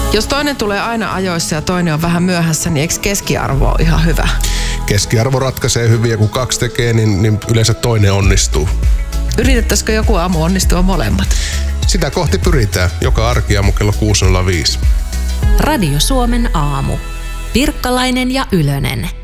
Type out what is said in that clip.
Jos toinen tulee aina ajoissa ja toinen on vähän myöhässä, niin eikö keskiarvo ole ihan hyvä? Keskiarvo ratkaisee hyvin ja kun 2 tekee, niin yleensä toinen onnistuu. Yritettäisikö joku aamu onnistua molemmat? Sitä kohti pyritään joka arkiaamu kello 6.05. Radio Suomen aamu. Pirkkalainen ja Ylönen.